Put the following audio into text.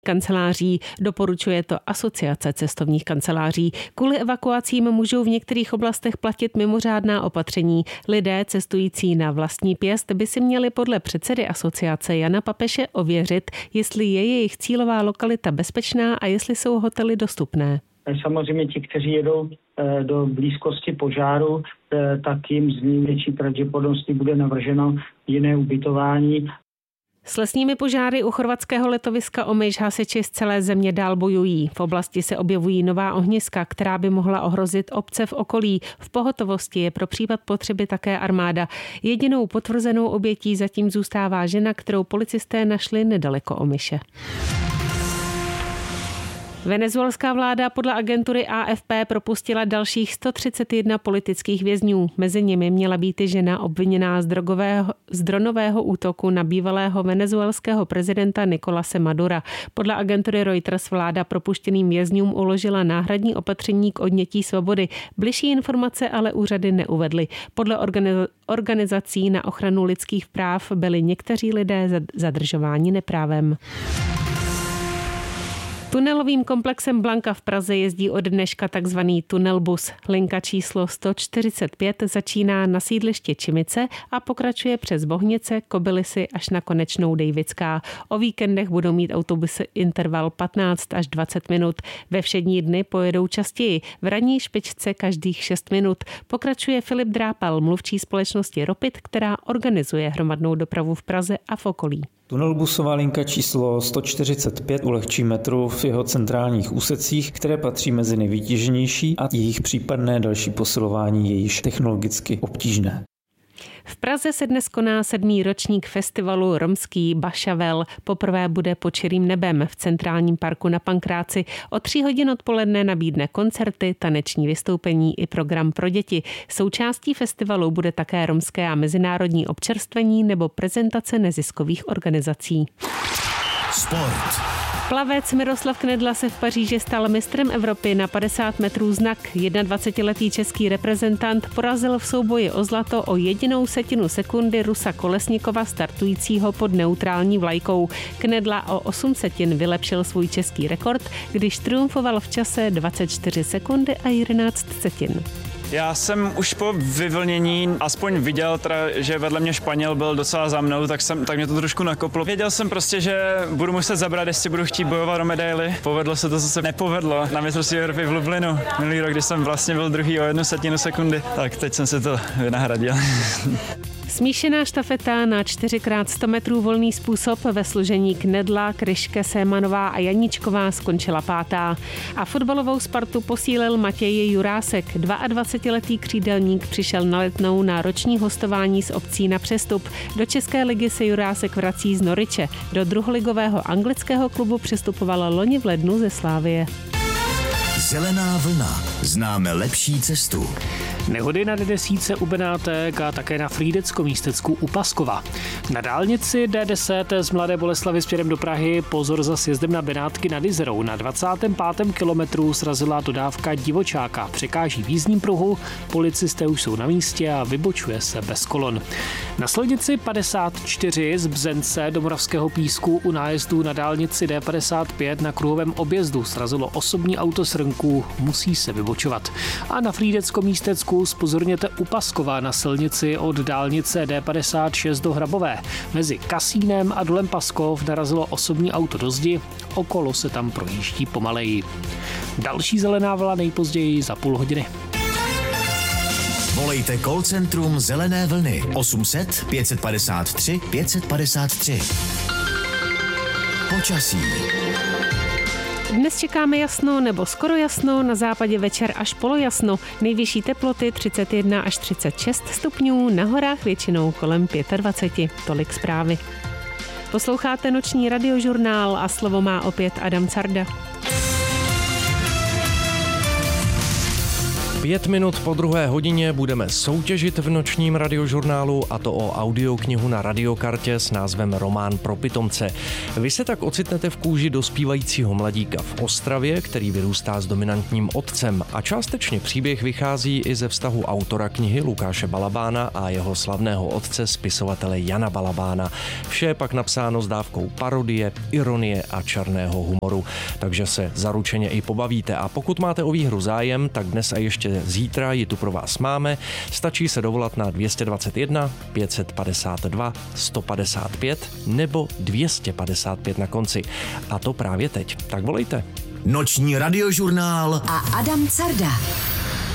kanceláří. Doporučuje to Asociace cestovních kanceláří. Kvůli evakuacím můžou v některých oblastech platit mimořádná opatření. Lidé cestující na vlastní pěst by si měli podle předsedy asociace Jana Papeše ověřit, jestli je jejich cílová lokalita bezpečná a jestli jsou hotely dostupné. Samozřejmě ti, kteří jedou do blízkosti požáru, tak jim z největší pravděpodobností bude navrženo jiné ubytování. S lesními požáry u chorvatského letoviska Omiš hasiči z celé země dál bojují. V oblasti se objevují nová ohniska, která by mohla ohrozit obce v okolí. V pohotovosti je pro případ potřeby také armáda. Jedinou potvrzenou obětí zatím zůstává žena, kterou policisté našli nedaleko Omiše. Venezuelská vláda podle agentury AFP propustila dalších 131 politických vězňů. Mezi nimi měla být i žena obviněná z dronového útoku na bývalého venezuelského prezidenta Nicolase Madura. Podle agentury Reuters vláda propuštěným vězňům uložila náhradní opatření k odnětí svobody. Bližší informace ale úřady neuvedly. Podle organizací na ochranu lidských práv byli někteří lidé zadržováni neprávem. Tunelovým komplexem Blanka v Praze jezdí od dneška takzvaný tunelbus. Linka číslo 145 začíná na sídlišti Čimice a pokračuje přes Bohnice, Kobylisy až na konečnou Dejvická. O víkendech budou mít autobusy interval 15 až 20 minut. Ve všední dny pojedou častěji, v ranní špičce každých 6 minut. Pokračuje Filip Drápal, mluvčí společnosti Ropit, která organizuje hromadnou dopravu v Praze a v okolí. Tunelbusová linka číslo 145 ulehčí metru v jeho centrálních úsecích, které patří mezi nejvytíženější a jejich případné další posilování je již technologicky obtížné. V Praze se dnes koná 7. ročník festivalu Romský Bašavel. Poprvé bude pod širým nebem v centrálním parku na Pankráci. O 3 hodin odpoledne nabídne koncerty, taneční vystoupení i program pro děti. Součástí festivalu bude také romské a mezinárodní občerstvení nebo prezentace neziskových organizací. Sport. Plavec Miroslav Knedla se v Paříži stal mistrem Evropy na 50 metrů znak. 21letý český reprezentant porazil v souboji o zlato o 1/10 sekundy Rusa Kolesnikova startujícího pod neutrální vlajkou. Knedla o 8 setin vylepšil svůj český rekord, když triumfoval v čase 24 sekundy a 11 setin. Já jsem už po vyvlnění aspoň viděl, že vedle mě Španěl byl docela za mnou, tak mě to trošku nakoplo. Věděl jsem prostě, že budu muset zabrat, jestli budu chtít bojovat o medaili. Povedlo se to, co se nepovedlo na mistrovství Evropy v Lublinu. Minulý rok, když jsem vlastně byl druhý o 1/10 sekundy, tak teď jsem si to vynahradil. Smíšená štafeta na 4x100 metrů volný způsob ve složení Knedla, Kryške, Sémanová a Janíčková skončila 5. A fotbalovou Spartu posílil Matěj Jurásek. 22letý křídelník přišel na Letnou na roční hostování s opcí na přestup. Do České ligy se Jurásek vrací z Norwiche. Do druholigového anglického klubu přestupoval loni v lednu ze Slávie. Zelená vlna. Známe lepší cestu. Nehody na D10 u Benátek a také na Frýdecko-Místecku u Paskova. Na dálnici D10 z Mladé Boleslavi směrem do Prahy pozor za sjezdem na Benátky nad Jizerou. Na 25. kilometru srazila dodávka divočáka. Překáží v jízdním pruhu, policisté už jsou na místě a vybočuje se bez kolon. Na silnici 54 z Bzence do Moravského Písku u nájezdu na dálnici D55 na kruhovém objezdu srazilo osobní auto s rnku, musí se vybočovat. A na Frýdecko-Místecku zpozorněte u Paskova na silnici od dálnice D56 do Hrabové. Mezi Kasínem a Dolem Paskov narazilo osobní auto do zdi, okolo se tam projíždí pomaleji. Další zelená vlna nejpozději za půl hodiny. Volejte call centrum Zelené vlny 800 553 553. Počasí. Dnes čekáme jasno nebo skoro jasno, na západě večer až polojasno. Nejvyšší teploty 31 až 36 stupňů, na horách většinou kolem 25. Tolik zprávy. Posloucháte noční radiožurnál a slovo má opět Adam Carda. 5 minut po 2:00 budeme soutěžit v nočním radiožurnálu, a to o audioknihu na radiokartě s názvem Román pro pitomce. Vy se tak ocitnete v kůži dospívajícího mladíka v Ostravě, který vyrůstá s dominantním otcem, a částečně příběh vychází i ze vztahu autora knihy Lukáše Balabána a jeho slavného otce spisovatele Jana Balabána. Vše je pak napsáno s dávkou parodie, ironie a černého humoru, takže se zaručeně i pobavíte. A pokud máte o výhru zájem, tak dnes a ještě zítra ji tu pro vás máme. Stačí se dovolat na 221 552 155 nebo 255 na konci. A to právě teď. Tak volejte. Noční radiožurnál a Adam Carda.